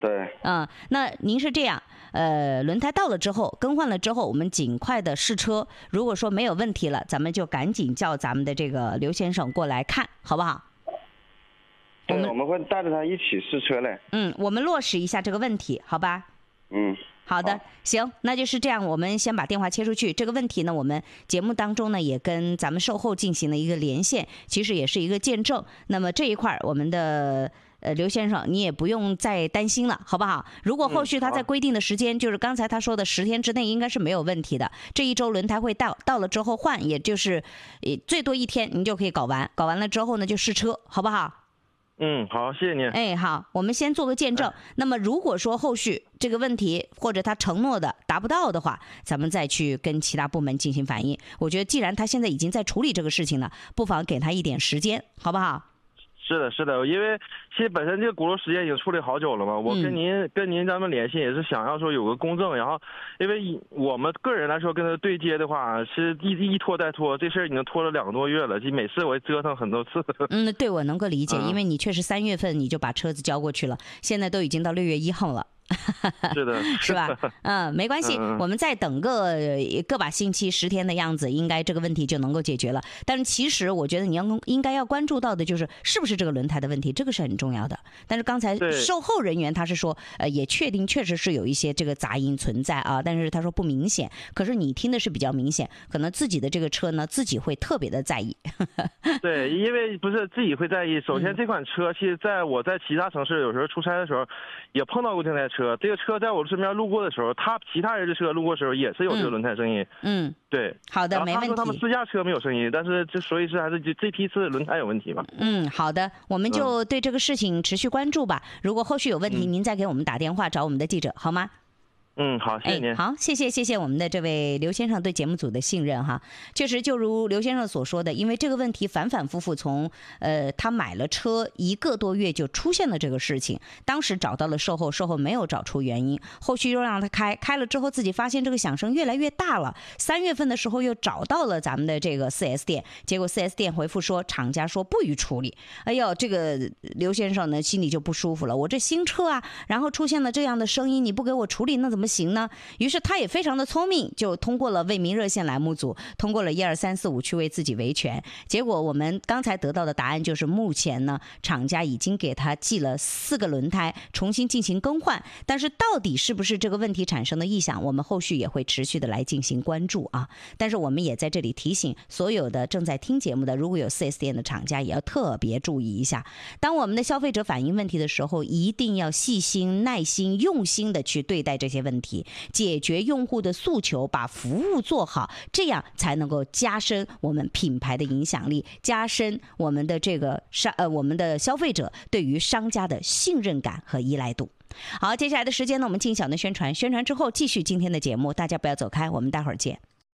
对。 那您是这样，轮胎到了之后，更换了之后，我们尽快的试车。如果说没有问题了，咱们就赶紧叫咱们的这个刘先生过来看，好不好？ 对，我们会带着他一起试车嘞。 我们落实一下这个问题，好吧？好的，行，那就是这样。我们先把电话切出去。这个问题呢，我们节目当中呢也跟咱们售后进行了一个连线，其实也是一个见证。那么这一块我们的刘先生，你也不用再担心了，好不好？如果后续他在规定的时间，就是刚才他说的10天之内，应该是没有问题的。这一周轮胎会到了之后换，也就是最多1天您就可以搞完。搞完了之后呢，就试车，好不好？ 好，谢谢您。 好，我们先做个见证。那么如果说后续这个问题或者他承诺的达不到的话，咱们再去跟其他部门进行反映。我觉得既然他现在已经在处理这个事情了，不妨给他一点时间，好不好？ 是的，因为其实本身这个轱辘时间已经处理好久了嘛，我跟您咱们联系也是想要说有个公正，然后因为我们个人来说跟他对接的话，是一拖再拖，这事儿已经拖了2个多月了，就每次我折腾很多次。 对，我能够理解，因为你确实3月份你就把车子交过去了，现在都已经到6月1号了。 是的， 是吧？没关系，我们再等个把星期10天的样子，应该这个问题就能够解决了。但是其实我觉得你应该要关注到的就是是不是这个轮胎的问题，这个是很重要的。但是刚才售后人员他是说，也确定确实是有一些这个杂音存在啊，但是他说不明显。可是你听的是比较明显，可能自己的这个车呢，自己会特别的在意。 对，因为不是自己会在意。首先这款车，其实我在其他城市有时候出差的时候，也碰到过这台车。这个车在我身边路过的时候，其他人的车路过的时候也是有这个轮胎声音。对。 好的，没问题。 他说他们私家车没有声音，但是所以是还是这批次轮胎有问题吧。 好的，我们就对这个事情持续关注吧。如果后续有问题，您再给我们打电话找我们的记者，好吗？ 好，谢谢您。 好，谢谢我们的这位刘先生对节目组的信任哈。确实，就如刘先生所说的，因为这个问题反反复复，从他买了车1个多月就出现了这个事情，当时找到了售后没有找出原因，后续又让他开了之后，自己发现这个响声越来越大了。3月份的时候又找到了咱们的这个 4S 店，结果 4S 店回复说厂家说不予处理。哎呦，这个刘先生呢心里就不舒服了，我这新车啊，然后出现了这样的声音，你不给我处理那怎么行呢？于是他也非常的聪明，就通过了为民热线栏目组，通过了12345去为自己维权。结果我们刚才得到的答案就是，目前呢厂家已经给他寄了4个轮胎重新进行更换，但是到底是不是这个问题产生的异响，我们后续也会持续的来进行关注啊。但是我们也在这里提醒所有的正在听节目的，如果有 4S 店的厂家也要特别注意一下，当我们的消费者反映问题的时候，一定要细心耐心用心的去对待这些问题，解决用户的诉求，把服务做好，这样才能够加深我们品牌的影响力，加深我们的我们的消费者对于商家的信任感和依赖度。好，接下来的时间呢，我们进小的宣传之后继续今天的节目，大家不要走开，我们待会儿见。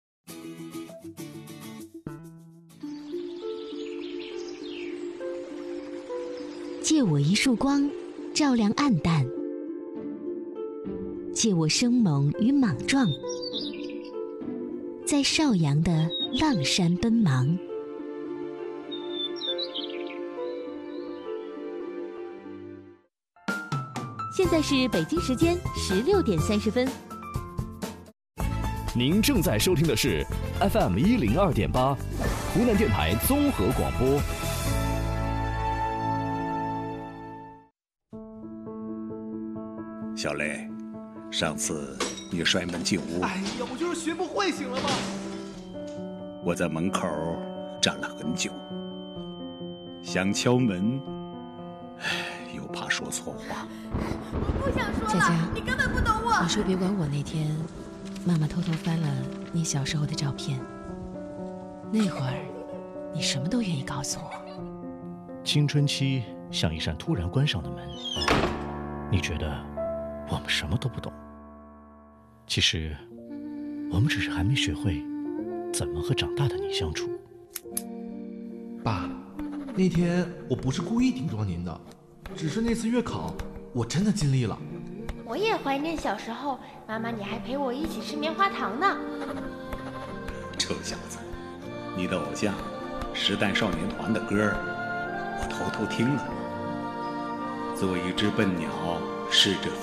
借我一束光，照亮暗淡；借我生猛与莽撞，在邵阳的浪山奔忙。现在是北京时间16点30分。 您正在收听的是 FM 102.8，湖南电台综合广播。 小雷，上次你摔门进屋， 哎呀，我就是学不会，行了吗？ 我在门口站了很久，想敲门，又怕说错话。 我不想说了， 佳佳， 你根本不懂我。 你说别管我那天，妈妈偷偷翻了你小时候的照片，那会儿你什么都愿意告诉我。 青春期像一扇突然关上的门，你觉得我们什么都不懂，其实我们只是还没学会怎么和长大的你相处。 爸，那天我不是故意顶撞您的，只是那次月考我真的尽力了。 我也怀念小时候，妈妈你还陪我一起吃棉花糖呢。 臭小子，你的偶像时代少年团的歌我偷偷听了。做一只笨鸟， 试着